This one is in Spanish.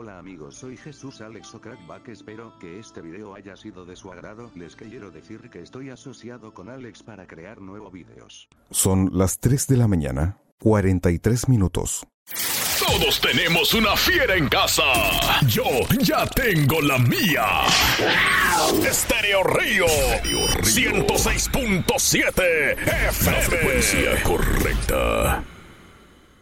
Hola amigos, soy Jesús Alex o Crackback, espero que este video haya sido de su agrado. Les quiero decir que estoy asociado con Alex para crear nuevos videos. Son las 3 de la mañana, 43 minutos. Todos tenemos una fiera en casa. Yo ya tengo la mía. Estéreo Río 106.7 FM. La frecuencia correcta.